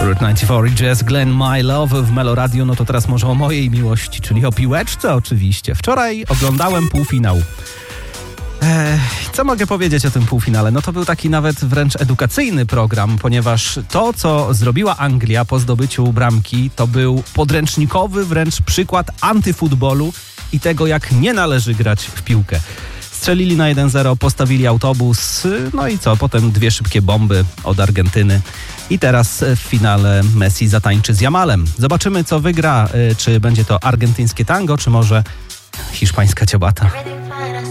Route 94 Jazz Glenn My Love w Meloradio. No to teraz może o mojej miłości, czyli o piłeczce oczywiście. Wczoraj oglądałem półfinał. Co mogę powiedzieć o tym półfinale? No to był taki nawet wręcz edukacyjny program, ponieważ to, co zrobiła Anglia po zdobyciu bramki, to był podręcznikowy wręcz przykład antyfutbolu i tego, jak nie należy grać w piłkę. Strzelili na 1-0, postawili autobus, no i co? Potem 2 szybkie bomby od Argentyny. I teraz w finale Messi zatańczy z Yamalem. Zobaczymy, co wygra. Czy będzie to argentyńskie tango, czy może hiszpańska ciobata.